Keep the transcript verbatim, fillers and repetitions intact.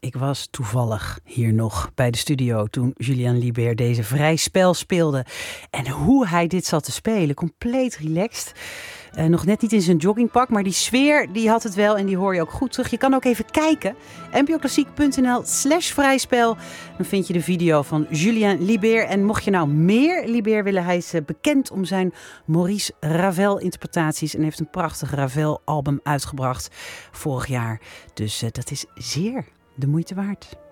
ik was toevallig hier nog bij de studio toen Julien Libert deze vrij spel speelde. En hoe hij dit zat te spelen, compleet relaxed. Uh, nog net niet in zijn joggingpak, maar die sfeer die had het wel en die hoor je ook goed terug. Je kan ook even kijken. n p o klassiek punt n l slash vrijspel. Dan vind je de video van Julien Libert. En mocht je nou meer Libert willen, hij is uh, bekend om zijn Maurice Ravel interpretaties en heeft een prachtig Ravel album uitgebracht vorig jaar. Dus uh, dat is zeer de moeite waard.